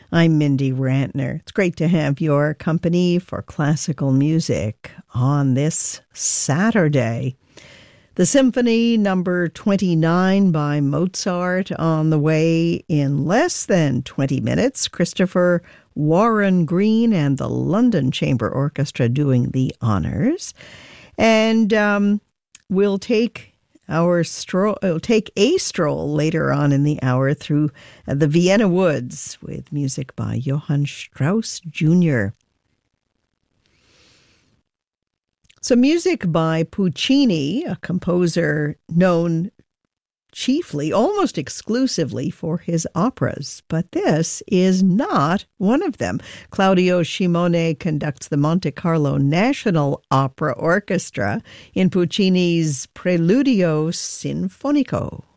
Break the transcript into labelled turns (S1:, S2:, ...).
S1: I'm Mindy Rantner. It's great to have your company for classical music on this Saturday. The Symphony Number 29 by Mozart on the way in less than 20 minutes. Christopher Warren Green and the London Chamber Orchestra doing the honors. And we'll take a stroll later on in the hour through the Vienna Woods with music by Johann Strauss Jr. So music by Puccini, a composer known chiefly, almost exclusively for his operas, but this is not one of them. Claudio Scimone conducts the Monte Carlo National Opera Orchestra in Puccini's Preludio Sinfonico.